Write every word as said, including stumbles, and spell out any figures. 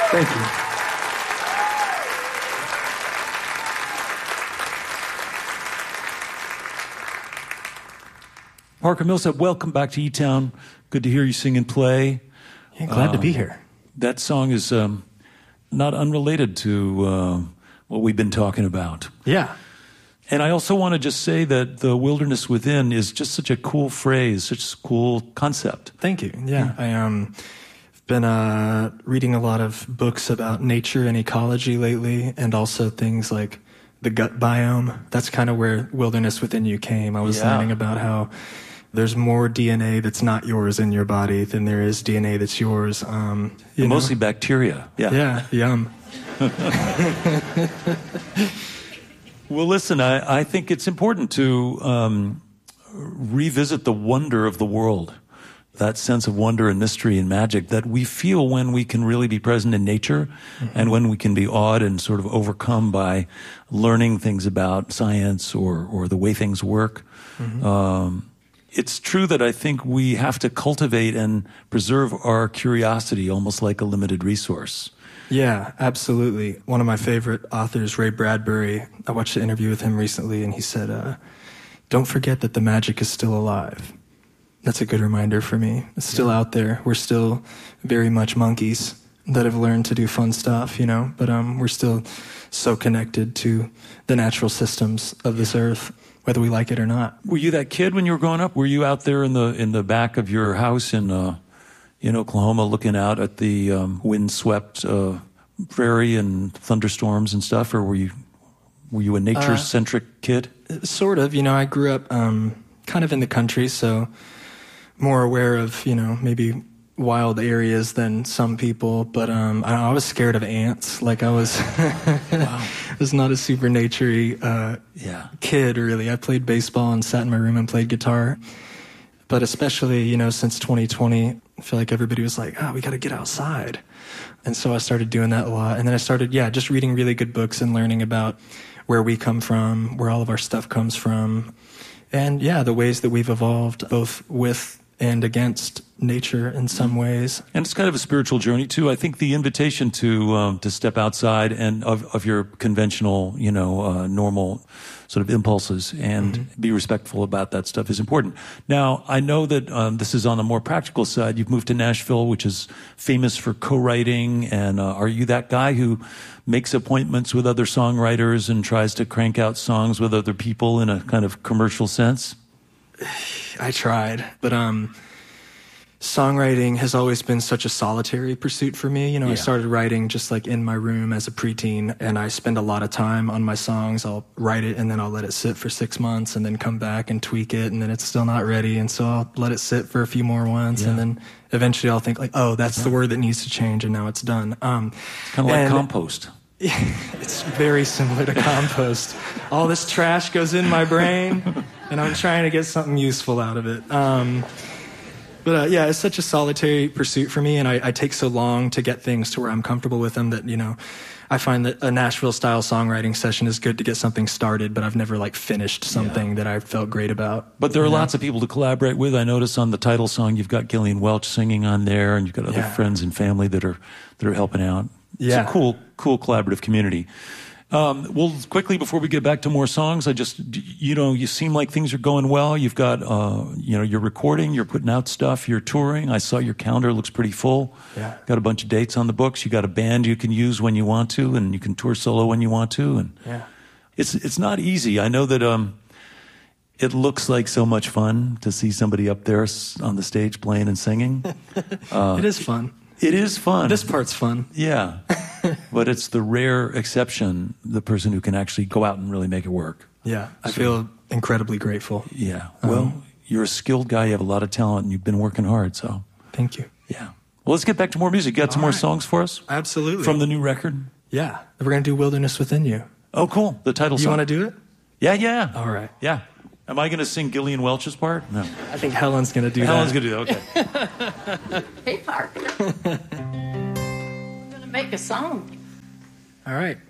Thank you. Parker Millsap, welcome back to E-Town. Good to hear you sing and play. Yeah, glad uh, to be here. That song is um, not unrelated to uh, what we've been talking about. Yeah. And I also want to just say that the wilderness within is just such a cool phrase, such a cool concept. Thank you. Yeah, I um, I've been uh, reading a lot of books about nature and ecology lately, and also things like the gut biome. That's kind of where wilderness within you came. I was yeah. learning about how there's more D N A that's not yours in your body than there is D N A that's yours. Um, you Mostly know? bacteria. Yeah. Yeah. Yum. Well, listen, I, I think it's important to um, revisit the wonder of the world, that sense of wonder and mystery and magic that we feel when we can really be present in nature mm-hmm. and when we can be awed and sort of overcome by learning things about science or, or the way things work. Mm-hmm. Um, it's true that I think we have to cultivate and preserve our curiosity almost like a limited resource. Yeah, absolutely. One of my favorite authors, Ray Bradbury, I watched an interview with him recently, and he said, uh, don't forget that the magic is still alive. That's a good reminder for me. It's still yeah. out there. We're still very much monkeys that have learned to do fun stuff, you know, but um, we're still so connected to the natural systems of this yeah. earth, whether we like it or not. Were you that kid when you were growing up? Were you out there in the in the back of your house in uh, in Oklahoma looking out at the um, windswept uh, prairie and thunderstorms and stuff, or were you were you a nature-centric uh, kid? Sort of. You know, I grew up um, kind of in the country, so more aware of, you know, maybe wild areas than some people, but um, I, I was scared of ants. Like I was, wow. I was not a super naturey uh, yeah. kid, really. I played baseball and sat in my room and played guitar. But especially, you know, since twenty twenty, I feel like everybody was like, oh, we got to get outside. And so I started doing that a lot. And then I started, yeah, just reading really good books and learning about where we come from, where all of our stuff comes from. And yeah, the ways that we've evolved both with and against nature in some ways. And it's kind of a spiritual journey too. I think the invitation to um, to step outside and of, of your conventional, you know, uh, normal sort of impulses and mm-hmm. be respectful about that stuff is important. Now, I know that um, this is on the more practical side. You've moved to Nashville, which is famous for co-writing. And uh, are you that guy who makes appointments with other songwriters and tries to crank out songs with other people in a kind of commercial sense? I tried, but um, songwriting has always been such a solitary pursuit for me. You know, yeah. I started writing just like in my room as a preteen, and I spend a lot of time on my songs. I'll write it, and then I'll let it sit for six months, and then come back and tweak it, and then it's still not ready, and so I'll let it sit for a few more months, yeah. and then eventually I'll think like, oh, that's yeah. the word that needs to change, and now it's done. Um, it's kind of like compost. It's very similar to compost. All this trash goes in my brain, and I'm trying to get something useful out of it. Um, but uh, yeah, it's such a solitary pursuit for me, and I, I take so long to get things to where I'm comfortable with them that, you know, I find that a Nashville-style songwriting session is good to get something started, but I've never, like, finished something yeah. that I felt great about. But there are you know? lots of people to collaborate with. I notice on the title song you've got Gillian Welch singing on there, and you've got other yeah. friends and family that are that are helping out. Yeah. It's a cool, cool collaborative community. Um, well, quickly before we get back to more songs, I just, you know, you seem like things are going well. You've got, uh, you know, you're recording, you're putting out stuff, you're touring. I saw your calendar, looks pretty full. Yeah. Got a bunch of dates on the books. You got a band you can use when you want to, and you can tour solo when you want to. And yeah. it's it's not easy. I know that um, it looks like so much fun to see somebody up there on the stage playing and singing. Uh, it is fun. It is fun. This part's fun. Yeah. But it's the rare exception, the person who can actually go out and really make it work. Yeah. I so, feel incredibly grateful. Yeah. Well, um, you're a skilled guy. You have a lot of talent, and you've been working hard, so. Thank you. Yeah. Well, let's get back to more music. You got some All more right. songs for us? Absolutely. From the new record? Yeah. We're going to do Wilderness Within You. Oh, cool. The title you song. You want to do it? Yeah, yeah. All right. Yeah. Am I going to sing Gillian Welch's part? No. I think Helen's going to do Helen's that. Helen's going to do that. Okay. Hey, Parker. I'm going to make a song. All right.